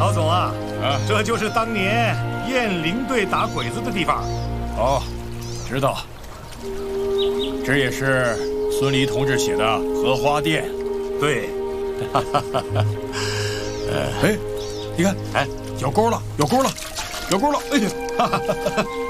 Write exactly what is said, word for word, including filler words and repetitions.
老总啊， 啊， 这就是当年雁翎队打鬼子的地方。 哦，知道。这也是孙犁同志写的《荷花殿》。 对。 哈哈哈哈。呃，哎，你看，哎，有钩了，有钩了，有钩了！哎呀，哈哈哈哈。